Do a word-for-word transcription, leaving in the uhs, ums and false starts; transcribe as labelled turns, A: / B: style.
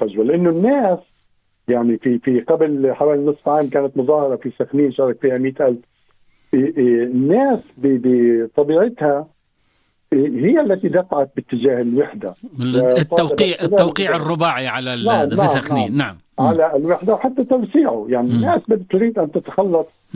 A: الفجوة، لأنه الناس يعني في في قبل حوالي نصف عام كانت مظاهرة في سخنين شارك فيها مئة ألف. الناس بطبيعتها هي التي دفعت باتجاه الوحدة،
B: التوقيع التوقيع الرباعي على
A: نعم
B: في
A: نعم
B: سخنين.
A: نعم
B: نعم
A: على الوحدة وحتى توسيعه، يعني
B: م.
A: الناس تريد أن تتخلص